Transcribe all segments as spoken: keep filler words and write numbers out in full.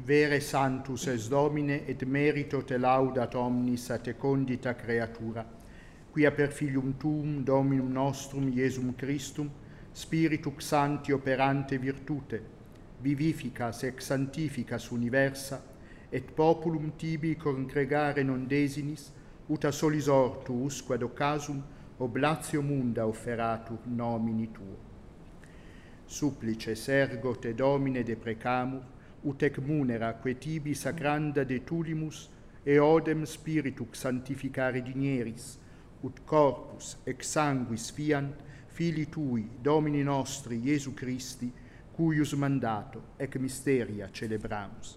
Vere sanctus es Domine, et merito te laudat omnis a te condita creatura, quia per filium tuum, Dominum nostrum, Iesum Christum, Spiritus Sancti operante virtute, vivificas ex sanctificas universa, et populum tibi congregare non desinis, ut a solis ortu usque ad occasum oblatio munda offeratur nomini tuo. Supplices ergo te Domine deprecamur, ut ec munera que tibi sacranda de tulimus e odem spiritus sanctificare dinieris, ut corpus ex sanguis fiant Filii tui, Domini nostri, Iesu Christi, cuius mandato ec mysteria celebramus.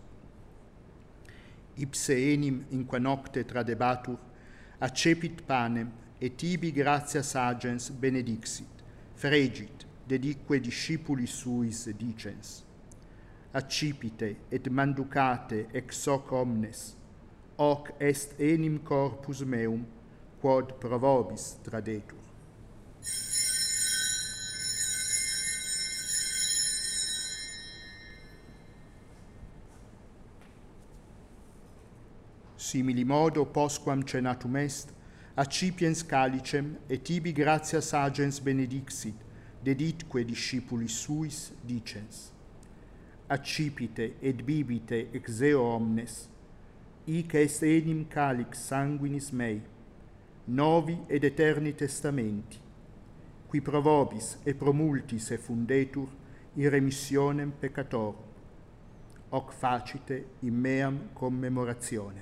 Ipse enim in qua nocte tradebatur, accepit panem, et tibi gratias agens benedixit, fregit, dedique discipulis suis dicens. Accipite et manducate ex hoc omnes, hoc est enim corpus meum, quod pro vobis tradetur. Simili modo, postquam cenatum est, accipiens calicem, et tibi gratias agens benedixit, deditque discipulis suis dicens. Accipite et bibite ex eo omnes, hic est enim calix sanguinis mei, novi ed eterni testamenti, qui pro vobis e pro multis effundetur in remissionem peccatorum. Hoc facite in meam commemorationem.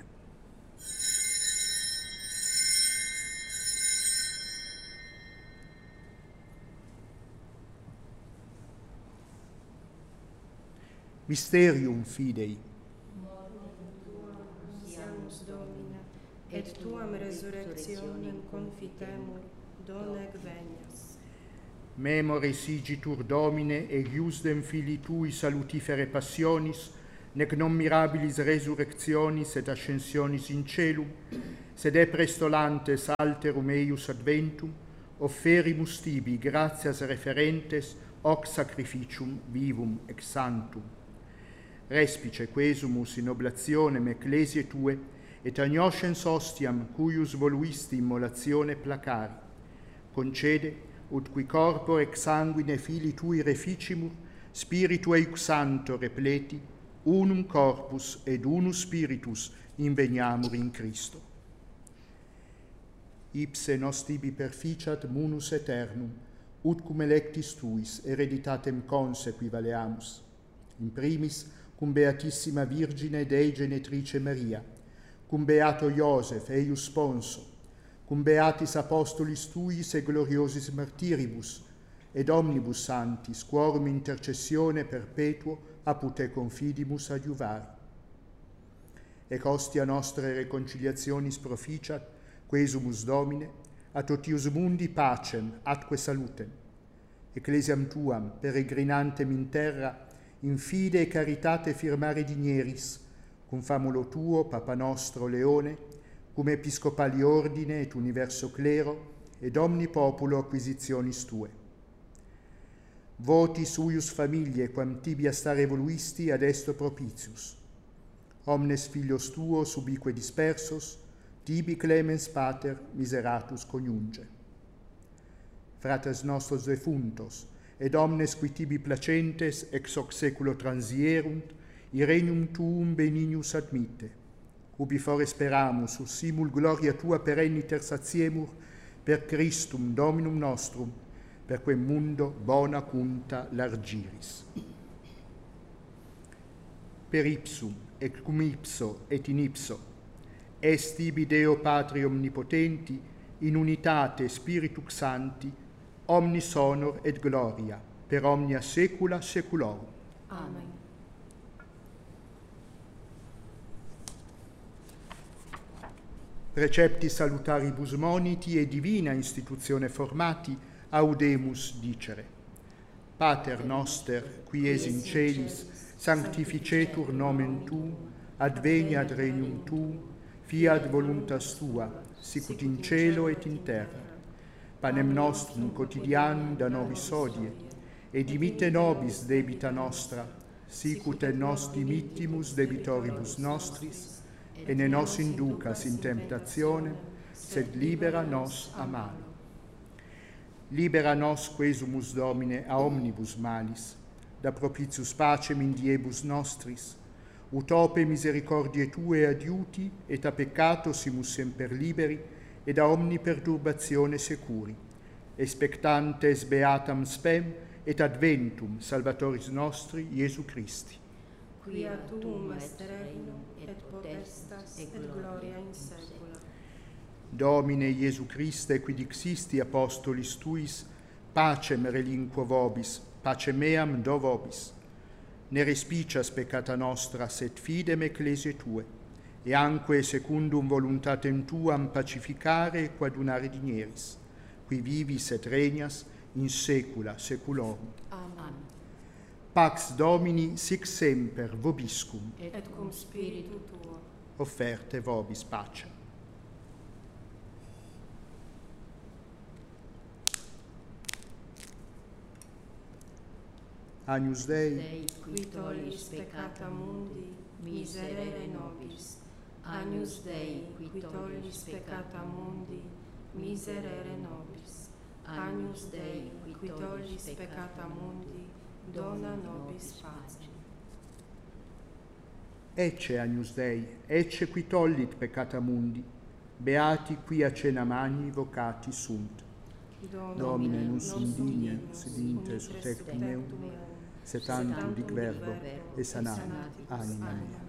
Mysterium Fidei. Siamus Domine, et tuam resurrectionem confitemur, donec venias. Memore sigitur Domine, eiusdem Filii Tui salutifere passionis, nec non mirabilis resurrectionis et ascensionis in celum, sed e prestolantes alterum eius adventum, offerimus tibi gratias referentes hoc sacrificium vivum ex sanctum. Respice quesumus in oblationem ecclesiae Tue, et agnoscens ostiam cuius voluisti immolatione placari. Concede, ut qui corpore ex sanguine Filii Tui reficimur, Spiritu eius Sancto repleti, unum corpus ed unus spiritus inveniamur in Christo. Ipse nos tibi perficiat munus aeternum, ut cum electis Tuis hereditatem consequi valeamus. In primis, cum Beatissima Virgine Dei Genetrice Maria, cum Beato Iosef eius sponso, cum Beatis Apostolis Tuis e gloriosis martiribus, ed omnibus sanctis, quorum intercessione perpetuo apud te confidimus adiuvari. Ec hostia nostre reconciliationis proficiat, quesumus Domine, a totius mundi pacem atque salutem. Ecclesiam Tuam, peregrinantem in terra, in fide e caritate firmare digneris, cum famulo Tuo, Papa nostro Leone, cum episcopali ordine et universo clero, ed omni populo acquisitionis Tue. Voti suius familie, quam tibi a stare voluisti ad esto propitius. Omnes filios Tuos ubique dispersos, tibi clemens pater miseratus coniunge. Fratres nostros defuntos, ed omnes qui tibi placentes ex hoc seculo transierunt, regnum Tuum benignus admitte, ubi fore speramus, ut simul gloria Tua perenniter satiemur, per Christum Dominum nostrum, per quem mundo bona cunta largiris. Per ipsum, et cum ipso, et in ipso, est ibi Deo Patri omnipotenti, in unitate Spiritus Sancti, omnis honor et gloria, per omnia saecula saeculorum. Amen. Precepti salutaribus moniti e divina institutione formati, audemus dicere. Pater noster, qui es in celis, sanctificetur nomen Tuum, adveniat regnum Tuum, fiat voluntas Tua, sicut in cielo et in terra. Panem nostrum quotidianum da nobis hodie, et dimitte nobis debita nostra, sicut et nos dimittimus debitoribus nostris, et ne nos inducas in temptationem, sed libera nos a malo. Libera nos quesumus, Domine, a omnibus malis, da propitius pacem in diebus nostris, ut ope misericordiae Tue adiuti, et a peccato simus semper liberi, et da omni perturbatione securi, expectantes beatam spem, et adventum Salvatoris nostri, Iesu Christi. Quia tuum est regnum, et potestas, et gloria in saecula. Domine Iesu Christe, qui dixisti apostolis Tuis, pacem relinquo vobis, pacem meam do vobis. Ne respicias peccata nostra, sed fidem ecclesiae Tue, e anque secundum voluntatem Tuam pacificare e quadunare digneris, qui vivis et regnas in saecula saeculorum. Amen. Pax Domini sic semper vobiscum, Et cum spiritu tuo. offerte vobis pacem. Agnus Dei, Dei, qui tollis peccata mundi, miserere nobis. Agnus Dei, qui tollis peccata mundi, miserere nobis. Agnus Dei, qui tollis peccata mundi, dona nobis pacem. ecce Agnus Dei, ecce qui tollit peccata mundi, beati qui a cena magni vocati sunt. Domine, non sum digne, sed inter tectum meum, sed tantum dic verbo, e sanat anima mea.